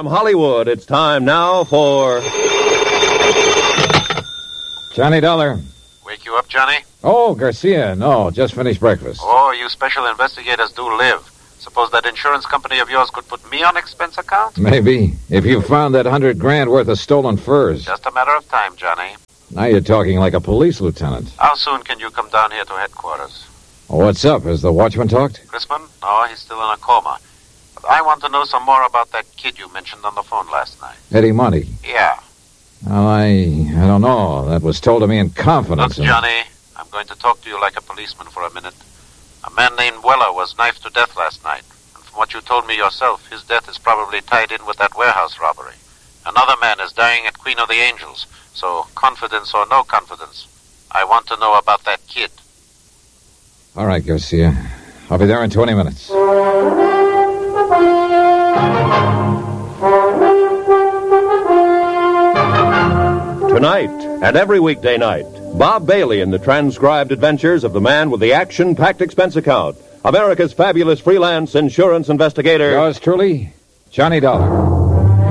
From Hollywood, it's time now for... Johnny Dollar. Wake you up, Johnny? Oh, Garcia. No, just finished breakfast. Oh, you special investigators do live. Suppose that insurance company of yours could put me on expense account? Maybe. If you found that $100,000 worth of stolen furs. Just a matter of time, Johnny. Now you're talking like a police lieutenant. How soon can you come down here to headquarters? What's up? Has the watchman talked? Chrisman? No, he's still in a coma. But I want to know some more about that kid you mentioned on the phone last night. Eddie Monty. Yeah. Well, I don't know. That was told to me in confidence. Look, Johnny, I'm going to talk to you like a policeman for a minute. A man named Weller was knifed to death last night. And from what you told me yourself, his death is probably tied in with that warehouse robbery. Another man is dying at Queen of the Angels. So, confidence or no confidence, I want to know about that kid. All right, Garcia. I'll be there in 20 minutes. Tonight, and every weekday night, Bob Bailey in the transcribed adventures of the man with the action-packed expense account, America's fabulous freelance insurance investigator. Yours truly, Johnny Dollar.